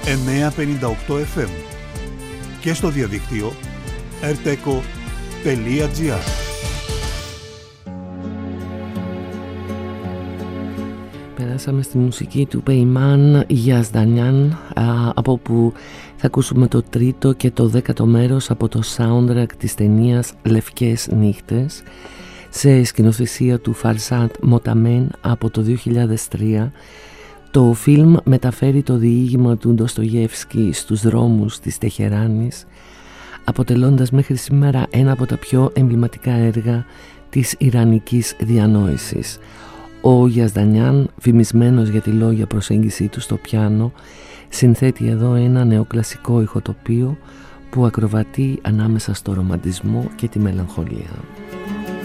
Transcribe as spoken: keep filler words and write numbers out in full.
εννιακόσια πενήντα οκτώ εφ εμ και στο διαδίκτυο ερτέκο τελεία τζι άρ. Περάσαμε στη μουσική του Πεϊμάν Γιαζδανιάν, από όπου θα ακούσουμε το τρίτο και το δέκατο μέρος από το soundtrack της ταινίας Λευκές Νύχτες, σε σκηνοθεσία του Φαρσάτ Μοταμέν από το δύο χιλιάδες τρία. Το φιλμ μεταφέρει το διήγημα του Ντοστογεύσκη στους δρόμους της Τεχεράνης, αποτελώντας μέχρι σήμερα ένα από τα πιο εμβληματικά έργα της ιρανικής διανόησης. Ο Γιαζδανιάν, φημισμένος για τη λόγια προσέγγιση του στο πιάνο, συνθέτει εδώ ένα νεοκλασικό ηχοτοπίο που ακροβατεί ανάμεσα στο ρομαντισμό και τη μελαγχολία.